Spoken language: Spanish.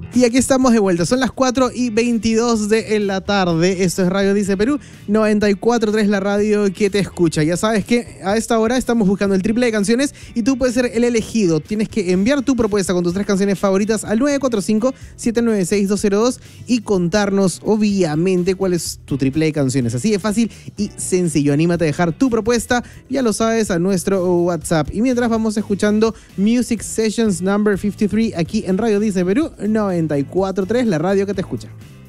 Y aquí estamos de vuelta, son las 4:22 de la tarde. Esto es Radio Dice Perú, 94.3, la radio que te escucha. Ya sabes que a esta hora estamos buscando el triple de canciones y tú puedes ser el elegido. Tienes que enviar tu propuesta con tus 3 canciones favoritas al 945-796-202 y contarnos, obviamente, cuál es tu triple de canciones. Así de fácil y sencillo. Anímate a dejar tu propuesta, ya lo sabes, a nuestro WhatsApp. Y mientras vamos escuchando Music Sessions Number 53 aquí en Radio Dice Perú, 94.3, la radio que te escucha.